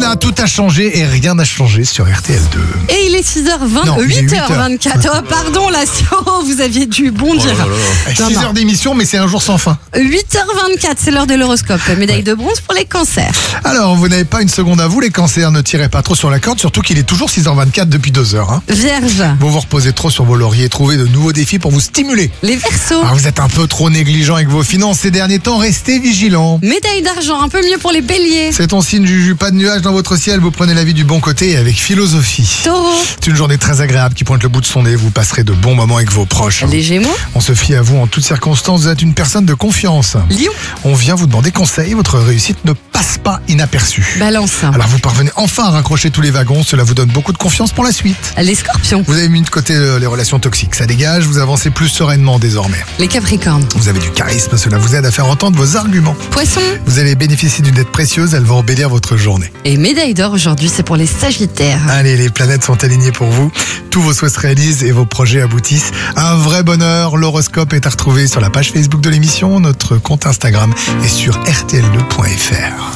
là, tout a changé et rien n'a changé sur RTL2. Et il est 6h20, Non, il est 8h24. Oh, pardon, là, vous aviez dû bondir. 6 heures d'émission, mais c'est un jour sans fin. 8h24, c'est l'heure de l'horoscope. Médaille de bronze pour les cancers. Alors, vous n'avez pas une seconde à vous, les cancers, ne tirez pas trop sur la corde, surtout qu'il est toujours 6h24 depuis 2 heures. Hein. Vierge, Vous vous reposez trop sur vos lauriers, trouvez de nouveaux défis pour vous stimuler. les Verseaux. Alors, vous êtes un peu trop négligent avec vos finances ces derniers temps, restez vigilants. Médaille d'argent, un peu mieux pour les Béliers. C'est ton signe, Juju, pas de nuages dans votre ciel, vous prenez la vie du bon côté et avec philosophie. Taureau, C'est une journée très agréable qui pointe le bout de son nez, vous passerez de bons moments avec vos proches. les Gémeaux. On se fie à vous en toutes circonstances, vous êtes une personne de confiance. Lion, On vient vous demander conseil, votre réussite ne passe pas inaperçue. Balance. Alors vous parvenez enfin à raccrocher tous les wagons, cela vous donne beaucoup de confiance pour la suite. Les Scorpions, Vous avez mis de côté les relations toxiques, ça dégage, vous avancez plus sereinement désormais. les Capricornes. Vous avez du charisme, cela vous aide à faire entendre vos arguments. Poissons Vous allez bénéficier d'une aide précieuse, elle va embellir votre journée. et médaille d'or aujourd'hui, c'est pour les Sagittaires. Allez, les planètes sont alignées pour vous, tous vos souhaits se réalisent et vos projets aboutissent. Un vrai bonheur, l'horoscope est à retrouver sur la page Facebook de l'émission, notre compte Instagram et sur rtl2.fr.